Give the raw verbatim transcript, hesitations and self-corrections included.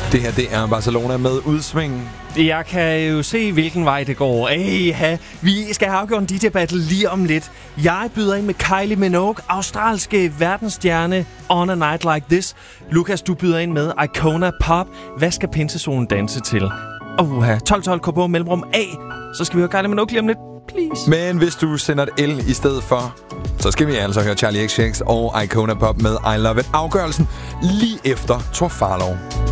Det her, det er Barcelona med udsving. Jeg kan jo se, hvilken vej det går. Eha, vi skal have afgjort en D J-battle lige om lidt. Jeg byder ind med Kylie Minogue, australske verdensstjerne, On a Night Like This. Lukas, du byder ind med Icona Pop. Hvad skal pinsesolen danse til? Oha, tolv tolv K P mellemrum A. Så skal vi høre Kylie Minogue lige om lidt. Please. Men hvis du sender et L i stedet for, så skal vi altså høre Charlie X C X og Icona Pop med I Love It. Afgørelsen lige efter Thor Farlov.